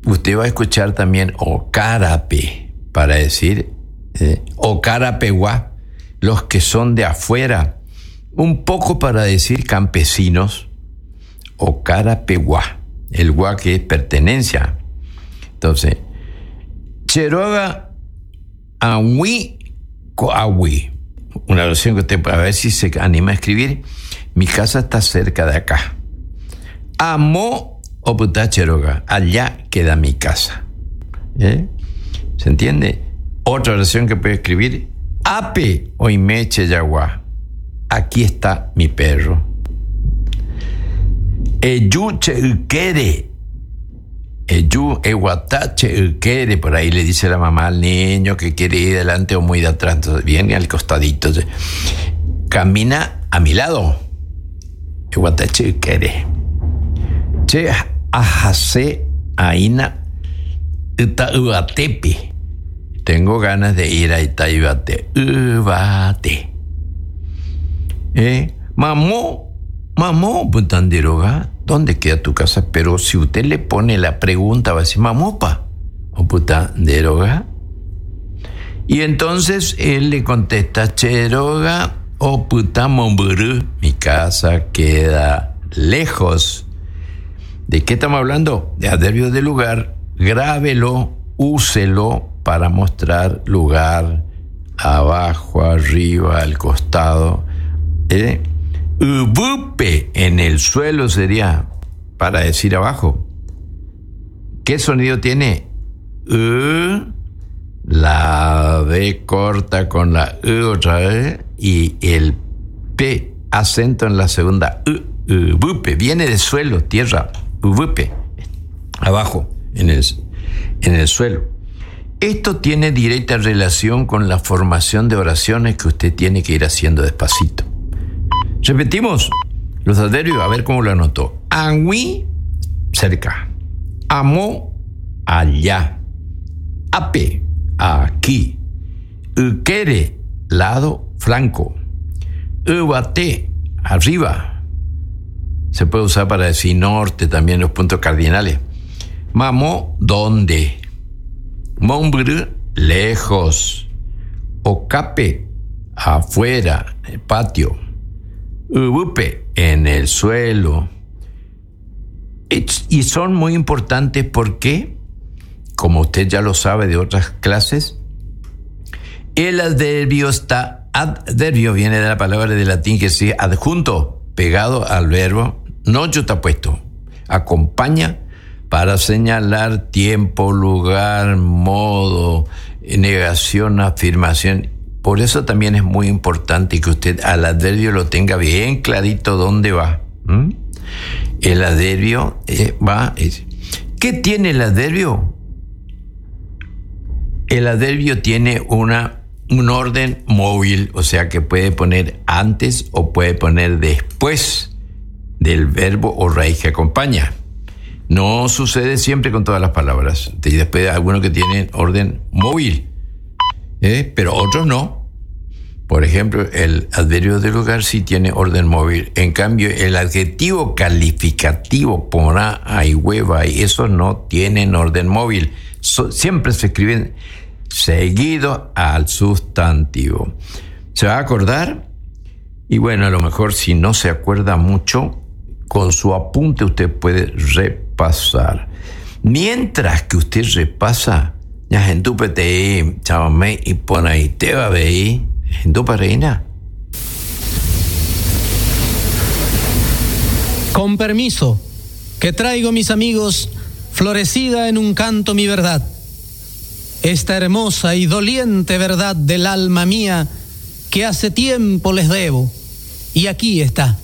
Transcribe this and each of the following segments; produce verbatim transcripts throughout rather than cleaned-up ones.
usted va a escuchar también Ocarape, para decir eh, Ocarapeguá, los que son de afuera, un poco para decir campesinos, Ocarapeguá, el guá que es pertenencia. Entonces, Cheroga Ahui Coahui, una oración que usted puede ver si se anima a escribir. Mi casa está cerca de acá. Amo Oputa Cheroga, allá queda mi casa. ¿Eh? ¿Se entiende? Otra oración que puede escribir: Ape Oimeche Yagua, aquí está mi perro. Eyu Cheukere, Eyu Eguatache Ukere, por ahí le dice la mamá al niño que quiere ir delante o muy de atrás. Entonces viene al costadito, camina a mi lado. Eguatache Ukere. Che Ajase Aina Itauatepe. Tengo ganas de ir a Itauate. Ubate. Eh, mamó, mamó, Putanderoga, ¿dónde queda tu casa? Pero si usted le pone la pregunta, va a decir mamopa o Putanderoga. Y entonces él le contesta: Cheroga o Putamomburú, mi casa queda lejos. ¿De qué estamos hablando? De adverbio de lugar. Grábelo, úselo para mostrar lugar, abajo, arriba, al costado. ¿Eh? Ubupe en el suelo sería para decir abajo. ¿Qué sonido tiene? U, la B corta con la U otra vez, y el P acento en la segunda U. Ubupe viene de suelo, tierra. Ubupe, abajo, en el, en el suelo. Esto tiene directa relación con la formación de oraciones que usted tiene que ir haciendo despacito. Repetimos los adverbios, a ver cómo lo anotó. Angui, cerca. Amo, allá. Ape, aquí. Ukere, lado, flanco. Ubate, arriba. Se puede usar para decir norte también, los puntos cardinales. Mamo, ¿dónde? Mombru, lejos. Ocape, afuera, el patio. Ubupe, en el suelo. Y son muy importantes porque, como usted ya lo sabe de otras clases, el adverbio está, adverbio viene de la palabra de latín que es adjunto, pegado al verbo, no yuxtapuesto, acompaña para señalar tiempo, lugar, modo, negación, afirmación. Por eso también es muy importante que usted al adverbio lo tenga bien clarito dónde va. ¿Mm? El adverbio eh, va... Es, ¿qué tiene el adverbio? El adverbio tiene una, un orden móvil, o sea que puede poner antes o puede poner después del verbo o raíz que acompaña. No sucede siempre con todas las palabras. Y después hay algunos que tienen orden móvil, ¿eh? Pero otros no. Por ejemplo, el adverbio de lugar sí tiene orden móvil. En cambio, el adjetivo calificativo, porá, hay hueva, y esos no tienen orden móvil. So, siempre se escriben seguido al sustantivo. ¿Se va a acordar? Y bueno, a lo mejor si no se acuerda mucho, con su apunte usted puede repasar. Mientras que usted repasa, ya en tu pete, chavame, y pon ahí, te va a ver, en tu pareina. Con permiso, que traigo, mis amigos, florecida en un canto mi verdad. Esta hermosa y doliente verdad del alma mía que hace tiempo les debo. Y aquí está.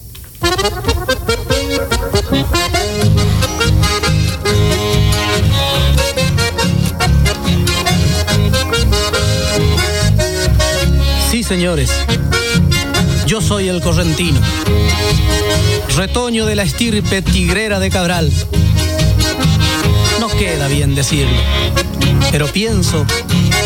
Sí, señores, yo soy el correntino, retoño de la estirpe tigrera de Cabral. No queda bien decirlo, pero pienso